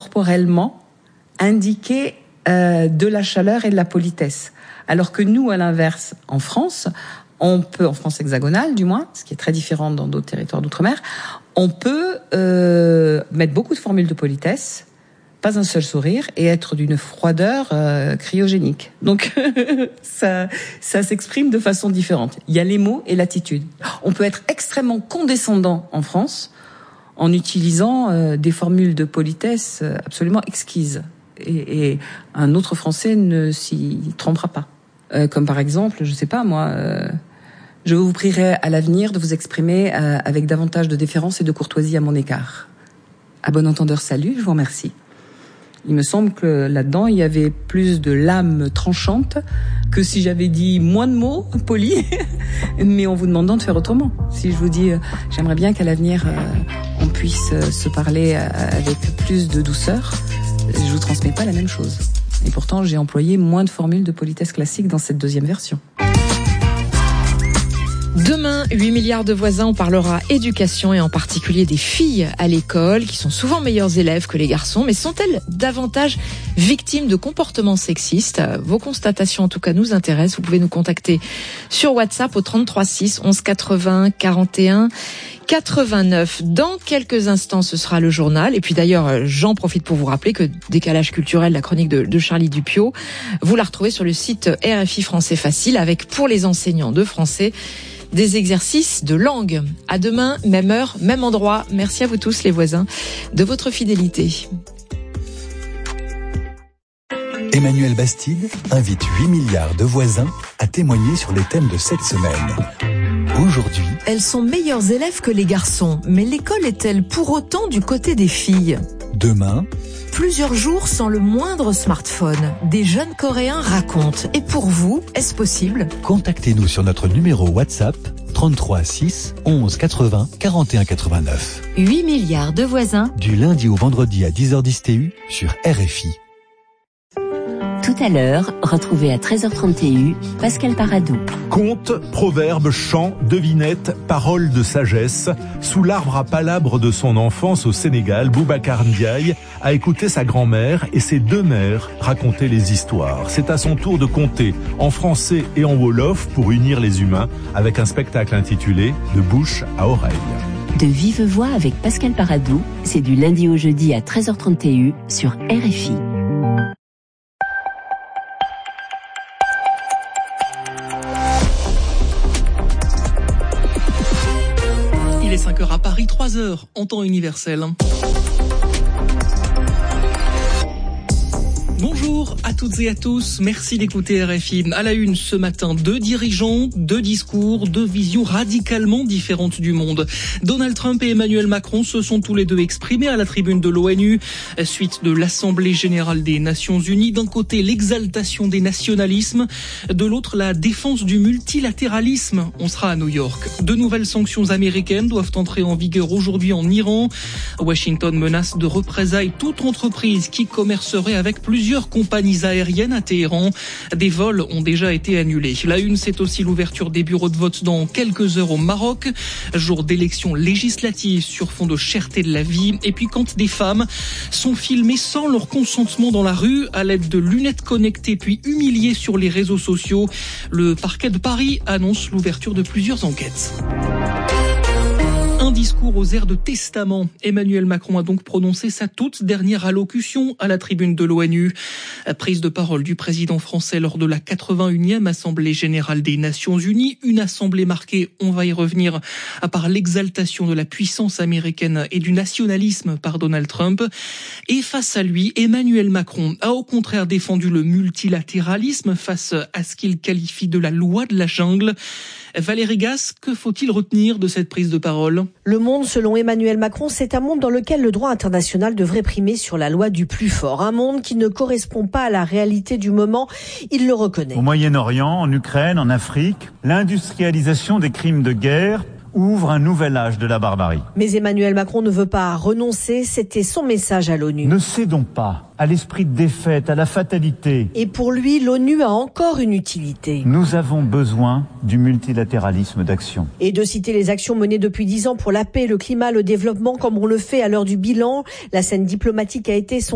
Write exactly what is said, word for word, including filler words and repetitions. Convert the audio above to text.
corporellement indiquer euh, de la chaleur et de la politesse. Alors que nous, à l'inverse, en France, on peut, en France hexagonale du moins, ce qui est très différent dans d'autres territoires d'outre-mer, on peut euh, mettre beaucoup de formules de politesse, pas un seul sourire, et être d'une froideur euh, cryogénique. Donc ça, ça s'exprime de façon différente. Il y a les mots et l'attitude. On peut être extrêmement condescendant en France en utilisant euh, des formules de politesse absolument exquises. Et, et un autre Français ne s'y trompera pas. Euh, comme par exemple, je sais pas moi, euh, je vous prierai à l'avenir de vous exprimer euh, avec davantage de déférence et de courtoisie à mon égard. À bon entendeur, salut, je vous remercie. Il me semble que là-dedans, il y avait plus de lame tranchante que si j'avais dit moins de mots polis, mais en vous demandant de faire autrement. Si je vous dis, euh, j'aimerais bien qu'à l'avenir, euh, on puisse euh, se parler euh, avec plus de douceur, je vous transmets pas la même chose. Et pourtant, j'ai employé moins de formules de politesse classique dans cette deuxième version. Demain, huit milliards de voisins, on parlera éducation et en particulier des filles à l'école qui sont souvent meilleures élèves que les garçons, mais sont-elles davantage victimes de comportements sexistes ? Vos constatations en tout cas nous intéressent. Vous pouvez nous contacter sur WhatsApp au trente-trois six onze quatre-vingts quarante et un quatre-vingt-neuf. Dans quelques instants, ce sera le journal. Et puis d'ailleurs, j'en profite pour vous rappeler que Décalage culturel, la chronique de, de Charlie Dupiot, vous la retrouvez sur le site R F I Français Facile avec, pour les enseignants de français, des exercices de langue. À demain, même heure, même endroit. Merci à vous tous les voisins de votre fidélité. Emmanuel Bastide invite huit milliards de voisins à témoigner sur les thèmes de cette semaine. Aujourd'hui, elles sont meilleures élèves que les garçons, mais l'école est-elle pour autant du côté des filles ? Demain, plusieurs jours sans le moindre smartphone. Des jeunes Coréens racontent. Et pour vous, est-ce possible ? Contactez-nous sur notre numéro WhatsApp trente-trois six onze quatre-vingts quarante et un quatre-vingt-neuf. huit milliards de voisins. Du lundi au vendredi à dix heures dix T U sur R F I. Tout à l'heure, retrouvez à treize heures trente T U Pascal Paradou. Contes, proverbes, chants, devinettes, paroles de sagesse. Sous l'arbre à palabres de son enfance au Sénégal, Boubacar Ndiaye a écouté sa grand-mère et ses deux mères raconter les histoires. C'est à son tour de conter en français et en wolof pour unir les humains avec un spectacle intitulé « De bouche à oreille ». De vive voix avec Pascal Paradou, c'est du lundi au jeudi à treize heures trente T U sur R F I. Il est cinq heures à Paris, trois heures en temps universel. Bonjour à toutes et à tous, merci d'écouter R F I. À la une ce matin, deux dirigeants, deux discours, deux visions radicalement différentes du monde. Donald Trump et Emmanuel Macron se sont tous les deux exprimés à la tribune de l'ONU, suite de l'Assemblée générale des Nations Unies. D'un côté, l'exaltation des nationalismes, de l'autre, la défense du multilatéralisme. On sera à New York. De nouvelles sanctions américaines doivent entrer en vigueur aujourd'hui en Iran. Washington menace de représailles toute entreprise qui commercerait avec plusieurs Plusieurs compagnies aériennes à Téhéran. Des vols ont déjà été annulés. La une, c'est aussi l'ouverture des bureaux de vote dans quelques heures au Maroc. Jour d'élections législatives sur fond de cherté de la vie. Et puis quand des femmes sont filmées sans leur consentement dans la rue, à l'aide de lunettes connectées puis humiliées sur les réseaux sociaux, le parquet de Paris annonce l'ouverture de plusieurs enquêtes. Un discours aux airs de testament. Emmanuel Macron a donc prononcé sa toute dernière allocution à la tribune de l'ONU. Prise de parole du président français lors de la quatre-vingt-unième Assemblée générale des Nations Unies. Une assemblée marquée, on va y revenir, par l'exaltation de la puissance américaine et du nationalisme par Donald Trump. Et face à lui, Emmanuel Macron a au contraire défendu le multilatéralisme face à ce qu'il qualifie de la loi de la jungle. Valérie Gasse, que faut-il retenir de cette prise de parole ? Le monde, selon Emmanuel Macron, c'est un monde dans lequel le droit international devrait primer sur la loi du plus fort. Un monde qui ne correspond pas à la réalité du moment, il le reconnaît. Au Moyen-Orient, en Ukraine, en Afrique, l'industrialisation des crimes de guerre ouvre un nouvel âge de la barbarie. Mais Emmanuel Macron ne veut pas renoncer, c'était son message à l'ONU. Ne cédons pas à l'esprit de défaite, à la fatalité. Et pour lui, l'ONU a encore une utilité. Nous avons besoin du multilatéralisme d'action. Et de citer les actions menées depuis dix ans pour la paix, le climat, le développement, comme on le fait à l'heure du bilan. La scène diplomatique a été son